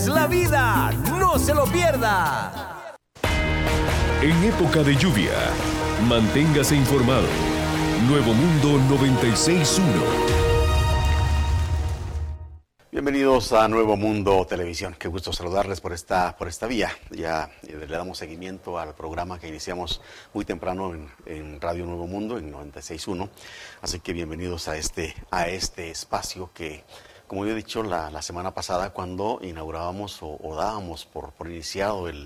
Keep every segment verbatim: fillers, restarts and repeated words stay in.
La vida, no se lo pierda. En época de lluvia, manténgase informado. Nuevo Mundo noventa y seis punto uno. Bienvenidos a Nuevo Mundo Televisión. Qué gusto saludarles por esta, por esta vía. Ya le damos seguimiento al programa que iniciamos muy temprano en, en Radio Nuevo Mundo, en noventa y seis punto uno. Así que bienvenidos a este, a este espacio que, como yo he dicho la, la semana pasada, cuando inaugurábamos o, o dábamos por, por iniciado el,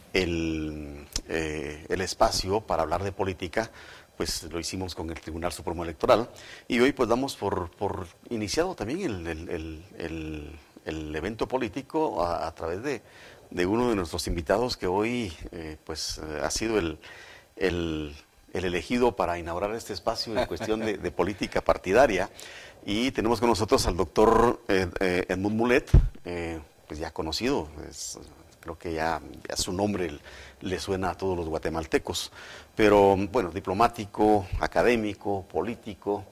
el, eh, el espacio para hablar de política, pues lo hicimos con el Tribunal Supremo Electoral, y hoy pues damos por, por iniciado también el, el, el, el, el evento político a, a través de, de uno de nuestros invitados que hoy eh, pues eh, ha sido el, el, el elegido para inaugurar este espacio en cuestión de, de política partidaria, y tenemos con nosotros al doctor eh, eh, Edmund Mulet, eh, pues ya conocido, es, creo que ya, ya su nombre le suena a todos los guatemaltecos, pero bueno, diplomático, académico, político,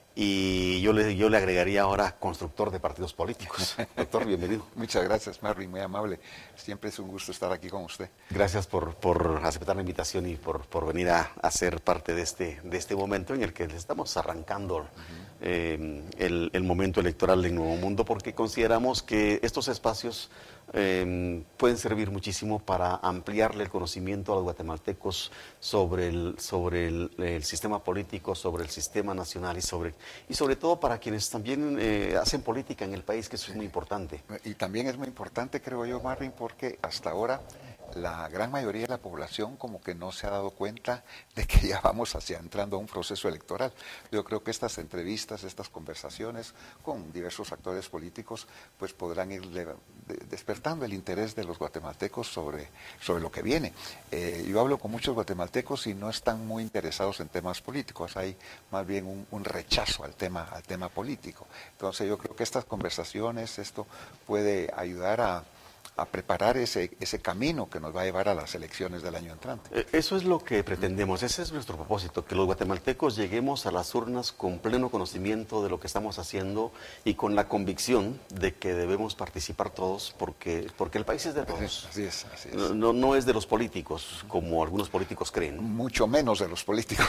y yo le, yo le agregaría ahora constructor de partidos políticos. Doctor, bienvenido. Muchas gracias, Marvin, muy amable. Siempre es un gusto estar aquí con usted. Gracias por, por aceptar la invitación y por, por venir a, a ser parte de este, de este momento en el que le estamos arrancando uh-huh. eh, el, el momento electoral en Nuevo Mundo, porque consideramos que estos espacios Eh, pueden servir muchísimo para ampliarle el conocimiento a los guatemaltecos sobre el, sobre el, el sistema político, sobre el sistema nacional y sobre, y sobre todo para quienes también eh, hacen política en el país, que eso es muy importante. Y también es muy importante, creo yo, Marvin, porque hasta ahora la gran mayoría de la población como que no se ha dado cuenta de que ya vamos hacia entrando a un proceso electoral. Yo creo que estas entrevistas, estas conversaciones con diversos actores políticos, pues podrán ir de, de, despertando el interés de los guatemaltecos sobre, sobre lo que viene. Eh, yo hablo con muchos guatemaltecos y no están muy interesados en temas políticos, hay más bien un, un rechazo al tema, al tema político. Entonces yo creo que estas conversaciones, esto puede ayudar a a preparar ese, ese camino que nos va a llevar a las elecciones del año entrante. Eso es lo que pretendemos, ese es nuestro propósito, que los guatemaltecos lleguemos a las urnas con pleno conocimiento de lo que estamos haciendo y con la convicción de que debemos participar todos, porque, porque el país es de todos. Así es, así es. No, no es de los políticos, como algunos políticos creen. Mucho menos de los políticos.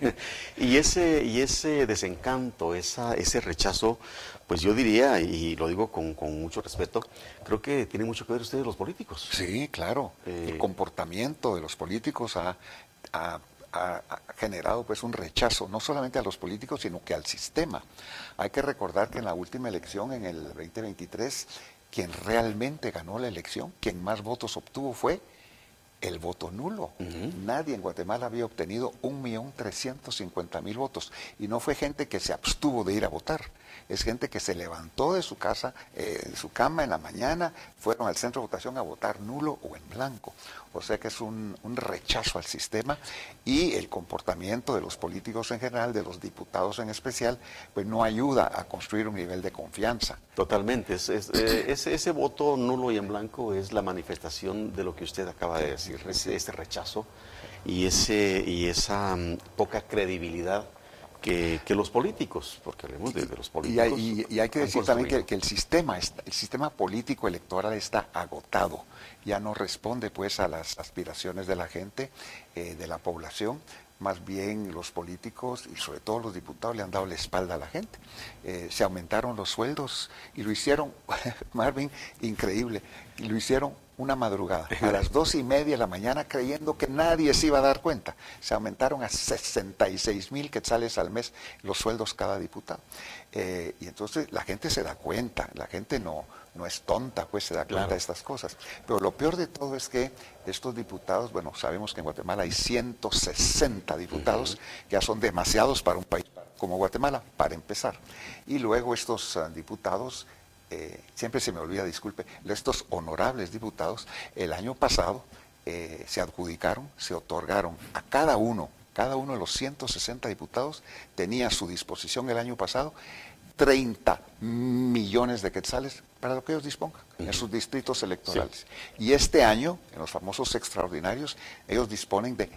y, ese, y ese desencanto, esa, ese rechazo, pues yo diría, y lo digo con, con mucho respeto, creo que tiene mucho que ver ustedes los políticos. Sí, claro. Eh, el comportamiento de los políticos ha, ha, ha, ha generado pues un rechazo, no solamente a los políticos, sino que al sistema. Hay que recordar que en la última elección, en el veinte veintitrés, quien realmente ganó la elección, quien más votos obtuvo fue el voto nulo. Uh-huh. Nadie en Guatemala había obtenido un millón trescientos cincuenta mil votos. Y no fue gente que se abstuvo de ir a votar. Es gente que se levantó de su casa, eh, de su cama en la mañana, fueron al centro de votación a votar nulo o en blanco. O sea que es un, un rechazo al sistema, y el comportamiento de los políticos en general, de los diputados en especial, pues no ayuda a construir un nivel de confianza. Totalmente. Es, es, eh, ese, ese voto nulo y en blanco es la manifestación de lo que usted acaba de decir, ese, ese rechazo y, ese, y esa um, poca credibilidad Que, que los políticos, porque hablemos de, de los políticos. Y hay, y, y hay que decir también que, que el sistema, está, el sistema político electoral está agotado, ya no responde pues a las aspiraciones de la gente, eh, de la población. Más bien los políticos y sobre todo los diputados le han dado la espalda a la gente. Eh, se aumentaron los sueldos y lo hicieron, Marvin, increíble, y lo hicieron una madrugada, a las dos y media de la mañana, creyendo que nadie se iba a dar cuenta. Se aumentaron a sesenta y seis mil quetzales al mes los sueldos cada diputado. Eh, y entonces la gente se da cuenta, la gente no, no es tonta, pues se da cuenta claro. de estas cosas. Pero lo peor de todo es que estos diputados, bueno, sabemos que en Guatemala hay ciento sesenta diputados, uh-huh. que ya son demasiados para un país como Guatemala, para empezar. Y luego estos uh, diputados... Eh, siempre se me olvida, disculpe, estos honorables diputados, el año pasado eh, se adjudicaron, se otorgaron a cada uno, cada uno de los ciento sesenta diputados tenía a su disposición el año pasado treinta millones de quetzales para lo que ellos dispongan uh-huh. en sus distritos electorales. Sí. Y este año, en los famosos extraordinarios, ellos disponen de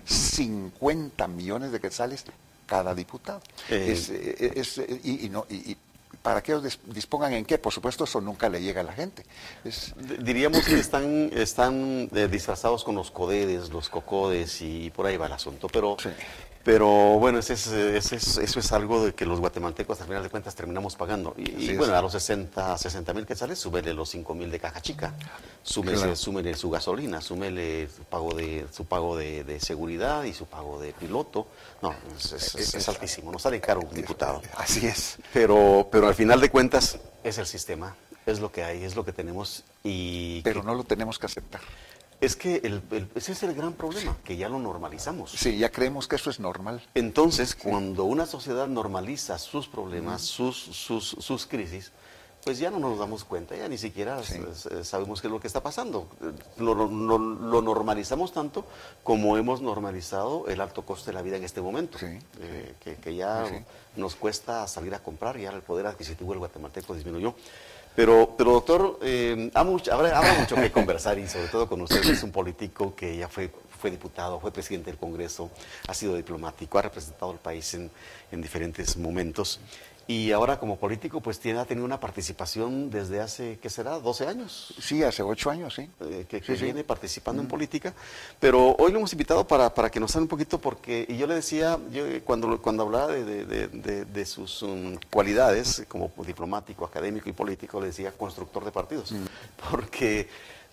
cincuenta millones de quetzales cada diputado. Eh. Es, es, es, y, y, no, y, y para que ellos dispongan en qué. Por supuesto, eso nunca le llega a la gente. Es... Diríamos que están, están eh, disfrazados con los codedes, los cocodes, y por ahí va el asunto, pero... Sí. Pero bueno, ese es, ese es, eso es algo de que los guatemaltecos al final de cuentas terminamos pagando. Y, y bueno, a los sesenta mil quetzales, súmele los cinco mil de caja chica, súmele, claro. súmele su gasolina, súmele su pago de su pago de, de seguridad y su pago de piloto. No, es, es, es, es altísimo, nos sale caro un diputado. Así es. Pero, pero al final de cuentas es el sistema, es lo que hay, es lo que tenemos. Y pero que, no lo tenemos que aceptar. Es que el, el, ese es el gran problema, que ya lo normalizamos. Sí, ya creemos que eso es normal. Entonces, sí. cuando una sociedad normaliza sus problemas, mm. sus, sus, sus crisis, pues ya no nos damos cuenta, ya ni siquiera sí. sabemos qué es lo que está pasando. Lo, lo, lo normalizamos tanto como hemos normalizado el alto coste de la vida en este momento, sí. eh, que, que ya sí. nos cuesta salir a comprar, ya el poder adquisitivo del guatemalteco disminuyó. Pero, pero doctor, eh, mucho, habrá, habrá mucho que conversar y sobre todo con usted, que es un político que ya fue, fue diputado, fue presidente del Congreso, ha sido diplomático, ha representado al país en, en diferentes momentos. Y ahora como político pues tiene, ha tenido una participación desde hace, ¿qué será? ¿doce años? Sí, hace ocho años, sí. Eh, que, sí, que sí. viene participando mm. en política. Pero hoy lo hemos invitado para, para que nos hable un poquito porque, y yo le decía, yo cuando, cuando hablaba de, de, de, de, de sus um, cualidades como diplomático, académico y político, le decía constructor de partidos. Mm. Porque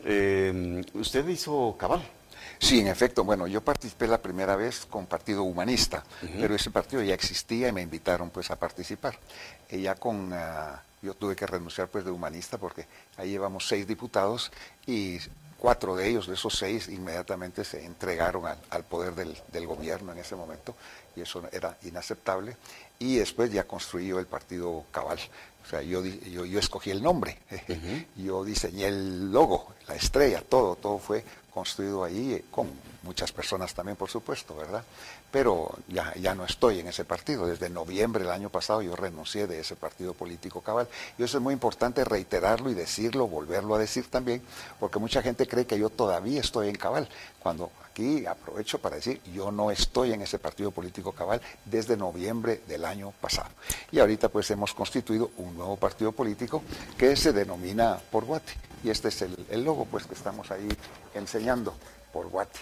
eh, usted hizo cabal. Sí, en efecto. Bueno, yo participé la primera vez con Partido Humanista, uh-huh. pero ese partido ya existía y me invitaron pues a participar. Y ya con, uh, yo tuve que renunciar pues de Humanista porque ahí llevamos seis diputados y cuatro de ellos, de esos seis, inmediatamente se entregaron al, al poder del, del gobierno en ese momento y eso era inaceptable. Y después ya construí el Partido Cabal. O sea, yo, yo, yo escogí el nombre, uh-huh. yo diseñé el logo, la estrella, todo, todo fue construido ahí, con muchas personas también, por supuesto, ¿verdad? Pero ya, ya no estoy en ese partido. Desde noviembre del año pasado yo renuncié de ese partido político Cabal. Y eso es muy importante reiterarlo y decirlo, volverlo a decir también, porque mucha gente cree que yo todavía estoy en Cabal, cuando aquí aprovecho para decir, yo no estoy en ese partido político Cabal desde noviembre del año pasado. Y ahorita pues hemos constituido un nuevo partido político que se denomina Por Guate. Y este es el, el logo pues que estamos ahí enseñando, Por Guate.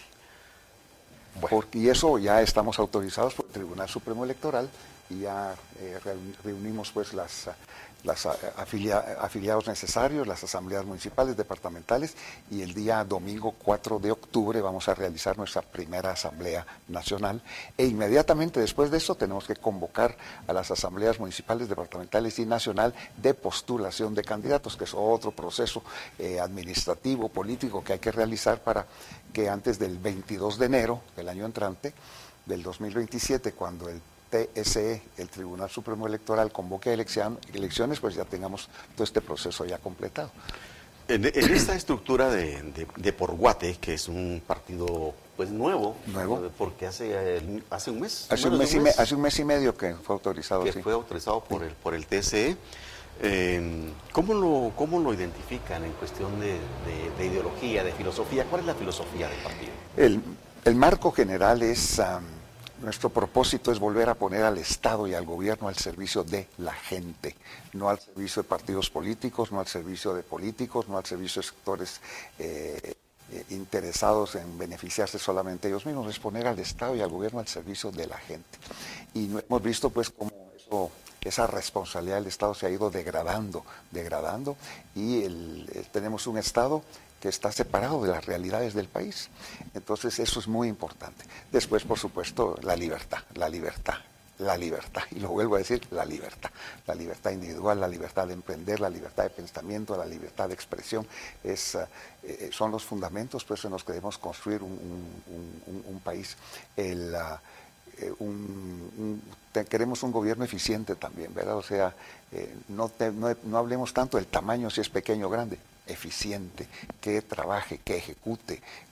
Bueno. Porque, y eso ya estamos autorizados por el Tribunal Supremo Electoral y ya eh, reunimos pues las, las afilia, afiliados necesarios, las asambleas municipales, departamentales, y el día domingo cuatro de octubre vamos a realizar nuestra primera asamblea nacional e inmediatamente después de eso tenemos que convocar a las asambleas municipales, departamentales y nacional de postulación de candidatos, que es otro proceso eh, administrativo, político que hay que realizar para que antes del veintidós de enero del año entrante, del dos mil veintisiete, cuando el T S E, el Tribunal Supremo Electoral, convoque elección, elecciones, pues ya tengamos todo este proceso ya completado. En, en esta estructura de, de, de Por Guate, que es un partido pues nuevo, nuevo, porque hace, hace un mes, hace un mes, un mes, y, hace un mes y medio que fue autorizado, que sí. fue autorizado por el por el T S E. Eh, ¿cómo, lo, ¿Cómo lo identifican en cuestión de, de, de ideología, de filosofía? ¿Cuál es la filosofía del partido? El, el marco general es, um, nuestro propósito es volver a poner al Estado y al gobierno al servicio de la gente, no al servicio de partidos políticos, no al servicio de políticos, no al servicio de sectores eh, eh, interesados en beneficiarse solamente ellos mismos, es poner al Estado y al gobierno al servicio de la gente. Y no, hemos visto pues cómo eso... esa responsabilidad del Estado se ha ido degradando, degradando, y el, el, tenemos un Estado que está separado de las realidades del país. Entonces eso es muy importante. Después, por supuesto, la libertad, la libertad, la libertad, y lo vuelvo a decir, la libertad, la libertad individual, la libertad de emprender, la libertad de pensamiento, la libertad de expresión, es, eh, son los fundamentos pues, en los que debemos construir un, un, un, un país. El, uh, Eh, un, un, te, queremos un gobierno eficiente también, ¿verdad? O sea, eh, no, te, no, no hablemos tanto del tamaño, si es pequeño o grande, eficiente, que trabaje, que ejecute,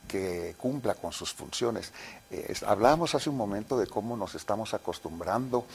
que cumpla con sus funciones. Eh, es, hablábamos hace un momento de cómo nos estamos acostumbrando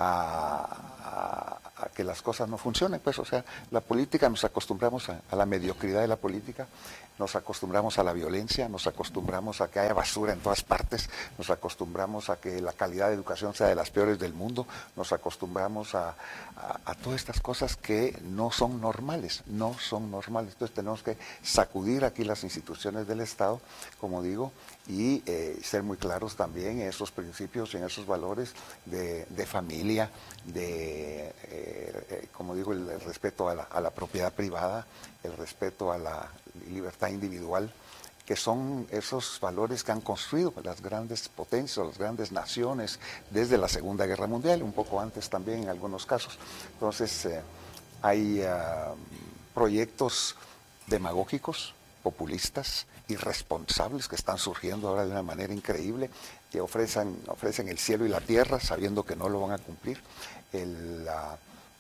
a, a, a que las cosas no funcionen, pues, o sea, la política, nos acostumbramos a, a la mediocridad de la política, nos acostumbramos a la violencia, nos acostumbramos a que haya basura en todas partes, nos acostumbramos a que la calidad de educación sea de las peores del mundo, nos acostumbramos a, a, a todas estas cosas que no son normales, no son normales. Entonces tenemos que sacudir aquí las instituciones del Estado, como digo, y eh, ser muy claros también en esos principios y en esos valores de, de familia, de, eh, eh, como digo, el, el respeto a la, a la propiedad privada, el respeto a la libertad individual, que son esos valores que han construido las grandes potencias, las grandes naciones desde la Segunda Guerra Mundial, un poco antes también en algunos casos. Entonces, eh, hay uh, proyectos demagógicos, populistas, irresponsables que están surgiendo ahora de una manera increíble, que ofrecen, ofrecen el cielo y la tierra sabiendo que no lo van a cumplir. El, uh,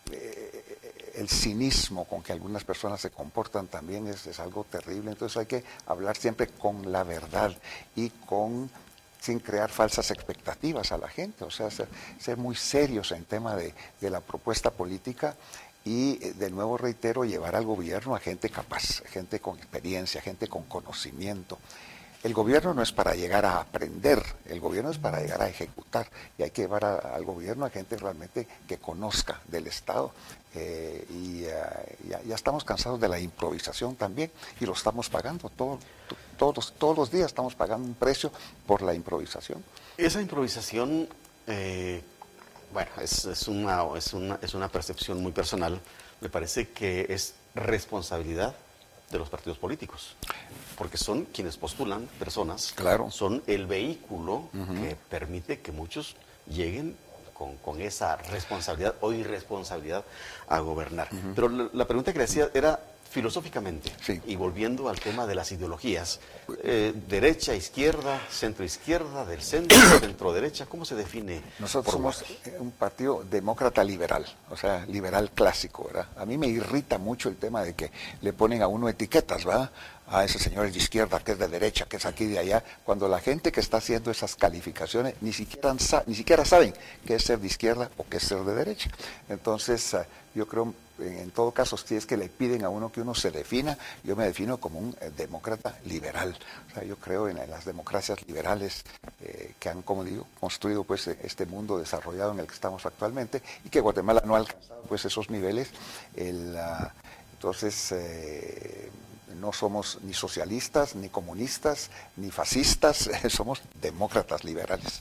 eh, el cinismo con que algunas personas se comportan también es, es algo terrible. Entonces hay que hablar siempre con la verdad y con sin crear falsas expectativas a la gente, o sea, ser, ser muy serios en tema de, de la propuesta política. Y de nuevo reitero, llevar al gobierno a gente capaz, gente con experiencia, gente con conocimiento. El gobierno no es para llegar a aprender, el gobierno es para llegar a ejecutar. Y hay que llevar a, al gobierno a gente realmente que conozca del Estado. Eh, y uh, ya, ya estamos cansados de la improvisación también, y lo estamos pagando. Todo, todos, todos los días estamos pagando un precio por la improvisación. Esa improvisación... Eh... Bueno, es, es, una, es, una, es una percepción muy personal. Me parece que es responsabilidad de los partidos políticos, porque son quienes postulan personas, claro. Son el vehículo uh-huh. que permite que muchos lleguen con, con esa responsabilidad o irresponsabilidad a gobernar. Uh-huh. Pero la, la pregunta que le hacía era filosóficamente, sí. Y volviendo al tema de las ideologías, eh, derecha, izquierda, centro izquierda, del centro, centro derecha, ¿cómo se define? Nosotros somos un partido demócrata liberal, o sea, liberal clásico, ¿verdad? A mí me irrita mucho el tema de que le ponen a uno etiquetas, ¿verdad? A ese señor es de izquierda, que es de derecha, que es aquí de allá, cuando la gente que está haciendo esas calificaciones ni siquiera, ni siquiera saben qué es ser de izquierda o qué es ser de derecha. Entonces, yo creo, en todo caso, si es que le piden a uno que uno se defina, yo me defino como un eh, demócrata liberal. O sea, yo creo en, en las democracias liberales eh, que han, como digo, construido pues este mundo desarrollado en el que estamos actualmente, y que Guatemala no ha alcanzado pues esos niveles. El, uh, entonces, eh, no somos ni socialistas, ni comunistas, ni fascistas, somos demócratas liberales.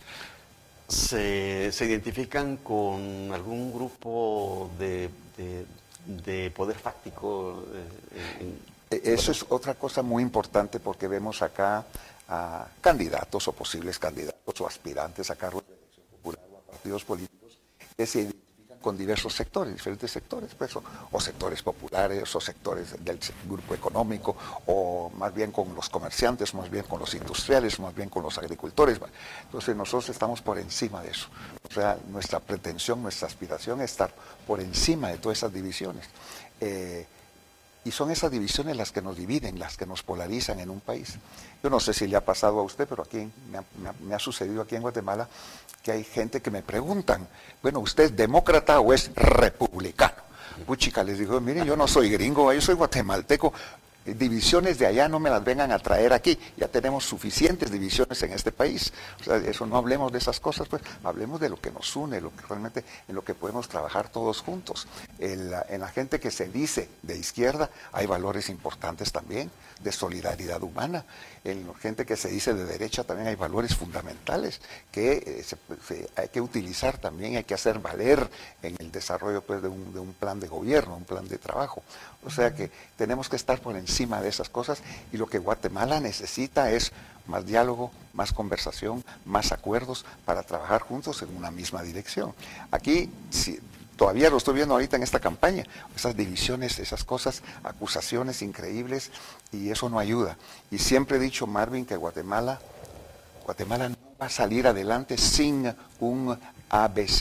¿Se, se identifican con algún grupo de, de, de poder fáctico? Eh, en... Eso es otra cosa muy importante, porque vemos acá a candidatos o posibles candidatos o aspirantes a cargos de elección popular o a partidos políticos que se identifican con diversos sectores, diferentes sectores, pues, o, o sectores populares, o sectores del grupo económico, o más bien con los comerciantes, más bien con los industriales, más bien con los agricultores. Entonces nosotros estamos por encima de eso. O sea, nuestra pretensión, nuestra aspiración es estar por encima de todas esas divisiones. Eh, Y son esas divisiones las que nos dividen, las que nos polarizan en un país. Yo no sé si le ha pasado a usted, pero aquí me ha, me ha, me ha sucedido aquí en Guatemala que hay gente que me preguntan, bueno, ¿usted es demócrata o es republicano? Puchica, les digo, miren, yo no soy gringo, yo soy guatemalteco. Divisiones de allá no me las vengan a traer aquí, ya tenemos suficientes divisiones en este país. O sea, eso, no hablemos de esas cosas, pues hablemos de lo que nos une, lo que realmente en lo que podemos trabajar todos juntos. En la, en la gente que se dice de izquierda hay valores importantes también, de solidaridad humana. En la gente que se dice de derecha también hay valores fundamentales que eh, se, se, hay que utilizar también, hay que hacer valer en el desarrollo pues, de, un, de un plan de gobierno, un plan de trabajo. O sea que tenemos que estar por encima de esas cosas, y lo que Guatemala necesita es más diálogo, más conversación, más acuerdos para trabajar juntos en una misma dirección. Aquí, si, todavía lo estoy viendo ahorita en esta campaña, esas divisiones, esas cosas, acusaciones increíbles, y eso no ayuda. Y siempre he dicho, Marvin, que Guatemala, Guatemala no va a salir adelante sin un A B C,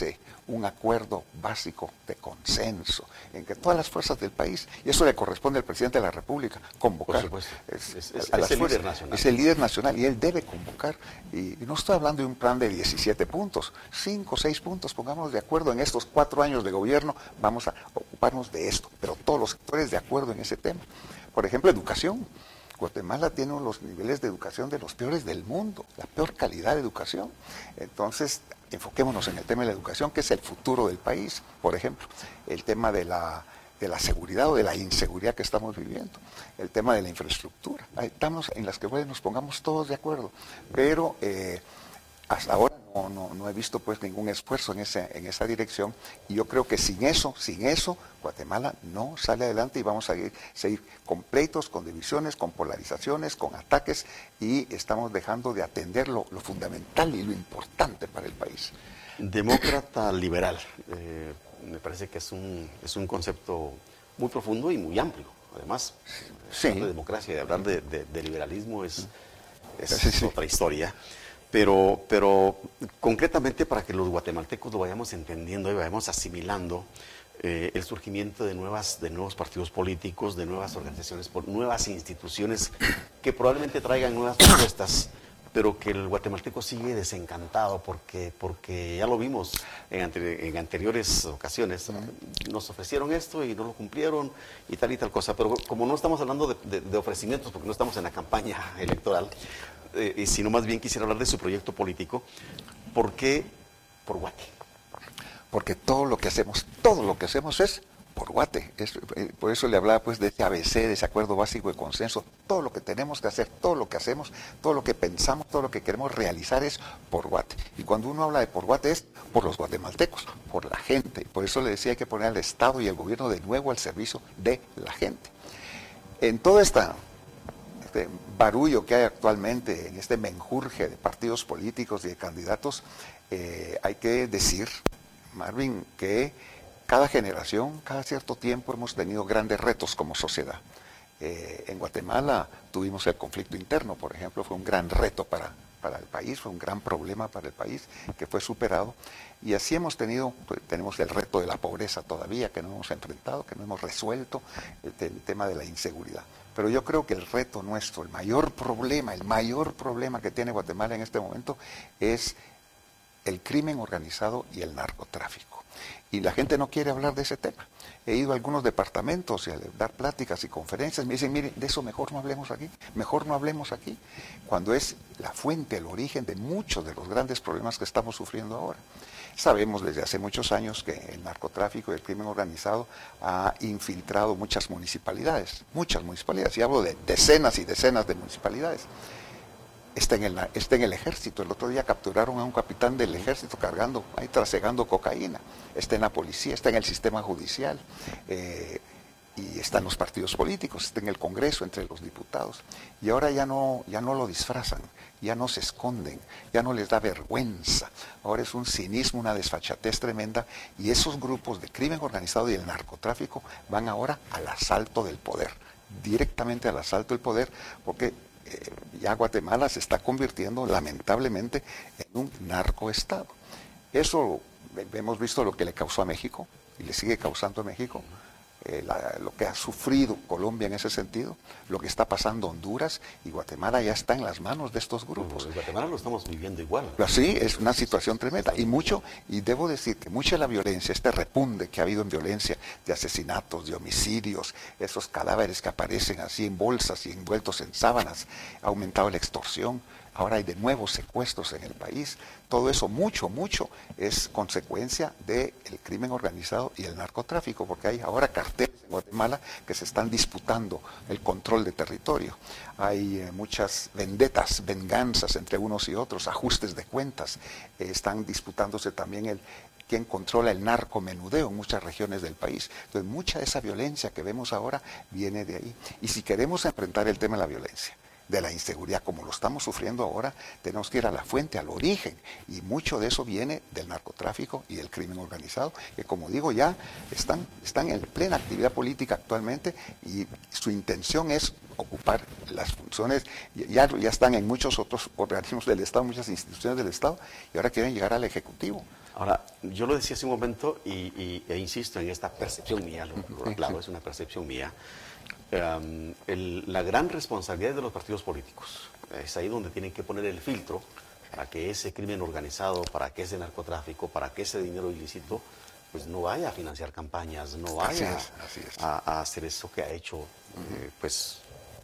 un acuerdo básico de consenso en que todas las fuerzas del país, y eso le corresponde al presidente de la República, convocar. Por supuesto. Es, es, es, a las es el fuerzas, líder nacional. Es el líder nacional y él debe convocar. Y, y no estoy hablando de un plan de diecisiete puntos, cinco o seis puntos, pongámonos de acuerdo en estos cuatro años de gobierno, vamos a ocuparnos de esto, pero todos los sectores de acuerdo en ese tema. Por ejemplo, educación. Guatemala tiene los niveles de educación de los peores del mundo, la peor calidad de educación. Entonces, enfoquémonos en el tema de la educación, que es el futuro del país. Por ejemplo, el tema de la, de la seguridad o de la inseguridad que estamos viviendo, el tema de la infraestructura. Hay temas en las que bueno, nos pongamos todos de acuerdo, pero eh, hasta ahora no, no, no he visto pues ningún esfuerzo en, ese, en esa dirección, y yo creo que sin eso, sin eso, Guatemala no sale adelante y vamos a seguir, seguir con pleitos, con divisiones, con polarizaciones, con ataques, y estamos dejando de atender lo, lo fundamental y lo importante para el país. Demócrata liberal, eh, me parece que es un, es un concepto muy profundo y muy amplio. Además, sí. hablar de democracia y hablar de, de, de liberalismo es, es sí, sí. otra historia. Pero, pero concretamente para que los guatemaltecos lo vayamos entendiendo y vayamos asimilando eh, el surgimiento de, nuevas, de nuevos partidos políticos, de nuevas organizaciones, nuevas instituciones que probablemente traigan nuevas propuestas, pero que el guatemalteco sigue desencantado porque, porque ya lo vimos en, ante, en anteriores ocasiones. Uh-huh. Nos ofrecieron esto y no lo cumplieron y tal y tal cosa. Pero como no estamos hablando de, de, de ofrecimientos, porque no estamos en la campaña electoral, eh, y sino más bien quisiera hablar de su proyecto político, ¿por qué por Guate? Porque todo lo que hacemos, todo lo que hacemos es por Guate. Es, eh, por eso le hablaba pues de ese A B C, de ese acuerdo básico de consenso. Todo lo que tenemos que hacer, todo lo que hacemos, todo lo que pensamos, todo lo que queremos realizar es por Guate. Y cuando uno habla de por Guate es por los guatemaltecos, por la gente. Por eso le decía, hay que poner al Estado y al gobierno de nuevo al servicio de la gente. En todo esta, este barullo que hay actualmente, en este menjurje de partidos políticos y de candidatos, eh, hay que decir, Marvin, que cada generación, cada cierto tiempo hemos tenido grandes retos como sociedad. Eh, en Guatemala tuvimos el conflicto interno, por ejemplo, fue un gran reto para, para el país, fue un gran problema para el país que fue superado. Y así hemos tenido, pues, tenemos el reto de la pobreza todavía, que no hemos enfrentado, que no hemos resuelto, el, el tema de la inseguridad. Pero yo creo que el reto nuestro, el mayor problema, el mayor problema que tiene Guatemala en este momento es el crimen organizado y el narcotráfico. Y la gente no quiere hablar de ese tema. He ido a algunos departamentos y a dar pláticas y conferencias, me dicen, miren, de eso mejor no hablemos aquí, mejor no hablemos aquí, cuando es la fuente, el origen de muchos de los grandes problemas que estamos sufriendo ahora. Sabemos desde hace muchos años que el narcotráfico y el crimen organizado ha infiltrado muchas municipalidades, muchas municipalidades, y hablo de decenas y decenas de municipalidades. Está en, el, está en el ejército. El otro día capturaron a un capitán del ejército cargando, ahí trasegando cocaína. Está en la policía, está en el sistema judicial, eh, y está en los partidos políticos, está en el Congreso, entre los diputados. Y ahora ya no, ya no lo disfrazan, ya no se esconden, ya no les da vergüenza. Ahora es un cinismo, una desfachatez tremenda, y esos grupos de crimen organizado y el narcotráfico van ahora al asalto del poder, directamente al asalto del poder, porque Eh, ya Guatemala se está convirtiendo lamentablemente en un narcoestado. Eso hemos visto lo que le causó a México y le sigue causando a México, eh, la, lo que ha sufrido Colombia en ese sentido, lo que está pasando Honduras, y Guatemala ya está en las manos de estos grupos. En Guatemala lo estamos viviendo igual. Así es una situación tremenda, y mucho, y debo decir que mucha de la violencia, este repunte que ha habido en violencia, de asesinatos, de homicidios, esos cadáveres que aparecen así en bolsas y envueltos en sábanas, ha aumentado la extorsión. Ahora hay de nuevo secuestros en el país. Todo eso, mucho, mucho, es consecuencia del crimen organizado y el narcotráfico, porque hay ahora carteles en Guatemala que se están disputando el control de territorio. Hay eh, muchas vendetas, venganzas entre unos y otros, ajustes de cuentas. Eh, están disputándose también el quién controla el narcomenudeo en muchas regiones del país. Entonces, mucha de esa violencia que vemos ahora viene de ahí. Y si queremos enfrentar el tema de la violencia, de la inseguridad como lo estamos sufriendo ahora, tenemos que ir a la fuente, al origen, y mucho de eso viene del narcotráfico y del crimen organizado, que como digo ya están, están en plena actividad política actualmente, y su intención es ocupar las funciones instituciones, ya, ya están en muchos otros organismos del Estado, muchas instituciones del Estado, y ahora quieren llegar al Ejecutivo. Ahora, yo lo decía hace un momento y, y, e insisto en esta percepción mía, lo, lo aclaro, es una percepción mía. Um, el, la gran responsabilidad de los partidos políticos es ahí donde tienen que poner el filtro para que ese crimen organizado, para que ese narcotráfico, para que ese dinero ilícito, pues no vaya a financiar campañas, no vaya así es, así es. A, a hacer eso que ha hecho, uh-huh. eh, pues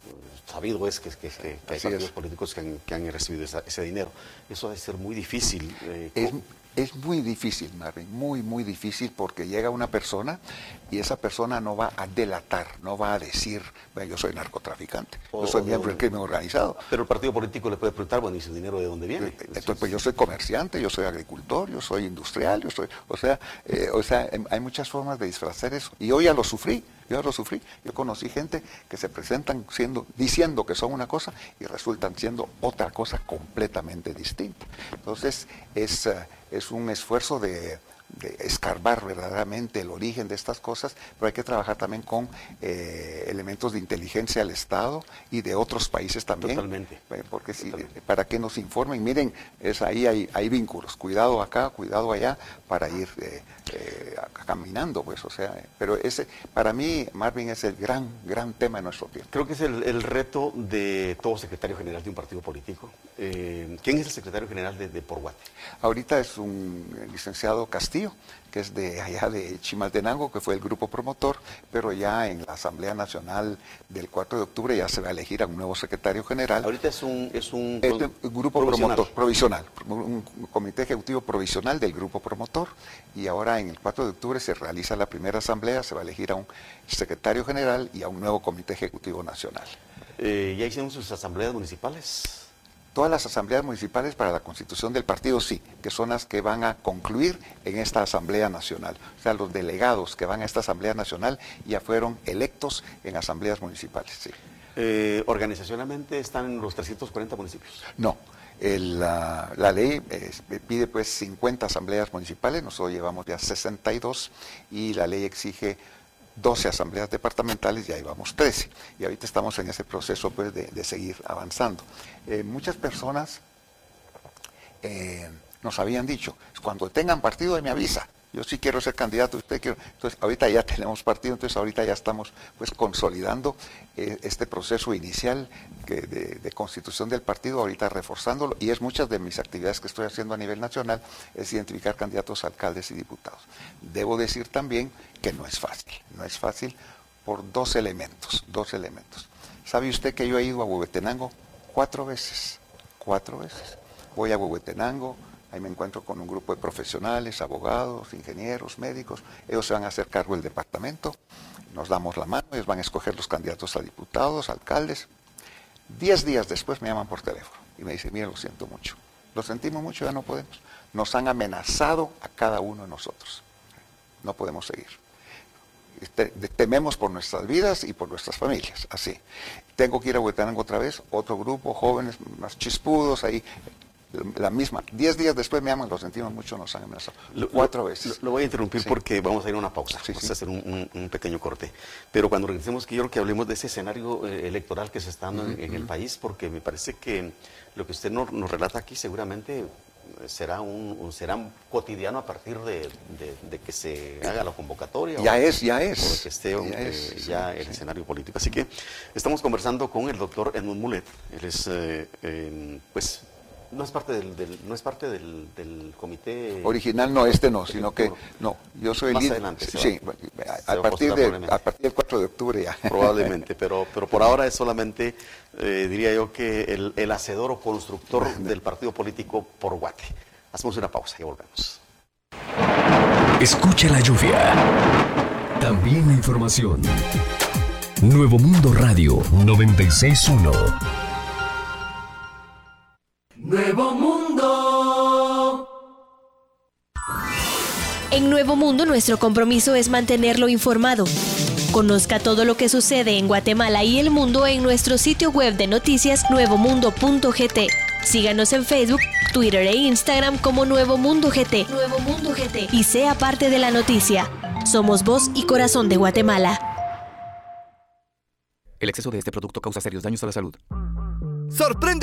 sabido es que, que, que, que hay partidos es. políticos que han, que han recibido esa, ese dinero. Eso debe ser muy difícil. Eh, es, es muy difícil, Marvin, muy, muy difícil, porque llega una persona y esa persona no va a delatar, no va a decir, bueno, yo soy narcotraficante, o, yo soy miembro del crimen organizado. Pero el partido político le puede preguntar, bueno, ¿y su dinero de dónde viene? Entonces, pues yo soy comerciante, yo soy agricultor, yo soy industrial, yo soy, o sea, eh, o sea, hay muchas formas de disfrazar eso. Y hoy ya lo sufrí, yo ya lo sufrí. Yo conocí gente que se presentan siendo, diciendo que son una cosa y resultan siendo otra cosa completamente distinta. Entonces, es, uh, es un esfuerzo de, de escarbar verdaderamente el origen de estas cosas, pero hay que trabajar también con eh, elementos de inteligencia del Estado y de otros países también. Totalmente. Porque si, Totalmente. Para que nos informen, miren, es ahí hay, hay vínculos, cuidado acá, cuidado allá, para ir eh, eh, caminando, pues, o sea, pero ese, para mí, Marvin, es el gran, gran tema de nuestro tiempo. Creo que es el, el reto de todo secretario general de un partido político. Eh, ¿Quién es el secretario general de, de Por Guate? Ahorita es un licenciado Castillo, que es de allá de Chimaltenango, que fue el grupo promotor, pero ya en la Asamblea Nacional del cuatro de octubre ya se va a elegir a un nuevo secretario general. Ahorita es un, es un, este, un grupo provisional. promotor, provisional, un comité ejecutivo provisional del grupo promotor, y ahora en el cuatro de octubre se realiza la primera asamblea, se va a elegir a un secretario general y a un nuevo comité ejecutivo nacional. Eh, ¿Ya hicieron sus asambleas municipales? Todas las asambleas municipales para la constitución del partido sí, que son las que van a concluir en esta asamblea nacional. O sea, los delegados que van a esta asamblea nacional ya fueron electos en asambleas municipales, sí. Eh, ¿Organizacionalmente están en los trescientos cuarenta municipios? No. El, la, la ley eh, pide pues cincuenta asambleas municipales, nosotros llevamos ya sesenta y dos y la ley exige doce asambleas departamentales, ya llevamos trece, y ahorita estamos en ese proceso pues de, de seguir avanzando. Eh, muchas personas eh, nos habían dicho, cuando tengan partido ahí me avisa, yo sí quiero ser candidato, usted quiere. Entonces ahorita ya tenemos partido, entonces ahorita ya estamos pues consolidando eh, este proceso inicial que de, de constitución del partido, ahorita reforzándolo, y es muchas de mis actividades que estoy haciendo a nivel nacional, es identificar candidatos a alcaldes y diputados. Debo decir también que no es fácil, no es fácil por dos elementos, dos elementos. ¿Sabe usted que yo he ido a Huehuetenango cuatro veces? Cuatro veces. Voy a Huehuetenango, ahí me encuentro con un grupo de profesionales, abogados, ingenieros, médicos. Ellos se van a hacer cargo del departamento, nos damos la mano, ellos van a escoger los candidatos a diputados, alcaldes. Diez días después me llaman por teléfono y me dicen, mira, lo siento mucho, lo sentimos mucho, ya no podemos. Nos han amenazado a cada uno de nosotros, no podemos seguir. Tememos por nuestras vidas y por nuestras familias, así. Tengo que ir a Huehuetenango otra vez, otro grupo, jóvenes, más chispudos, ahí, la misma. Diez días después me llaman, lo sentimos mucho, nos han amenazado. Lo, Cuatro lo, veces. Lo, lo voy a interrumpir sí. porque vamos a ir a una pausa, sí, vamos sí. a hacer un, un, un pequeño corte. Pero cuando regresemos, quiero que hablemos de ese escenario eh, electoral que se está dando uh-huh. en, en el país, porque me parece que lo que usted nos, nos relata aquí seguramente será un, un será un cotidiano a partir de, de, de que se haga la convocatoria. Ya o, es, ya es. O de que esté ya, eh, es, ya sí, el sí. escenario político. Así que estamos conversando con el doctor Edmund Mulet. Él es, eh, eh, pues, no es parte del, del no es parte del, del comité original, no, este no, sino que no, yo soy más líder. adelante Sí, a, a partir de a partir del cuatro de octubre ya. Probablemente, pero pero por ahora es solamente eh, diría yo que el, el hacedor o constructor del partido político Por Guate. Hacemos una pausa y volvemos. Escucha la lluvia. También la información. Nuevo Mundo Radio noventa y seis punto uno. Nuevo Mundo. En Nuevo Mundo nuestro compromiso es mantenerlo informado. Conozca todo lo que sucede en Guatemala y el mundo en nuestro sitio web de noticias nuevo mundo punto g t. Síganos en Facebook, Twitter e Instagram como Nuevo Mundo G T. Nuevo Mundo G T. Y sea parte de la noticia. Somos voz y corazón de Guatemala. El exceso de este producto causa serios daños a la salud. Sorprende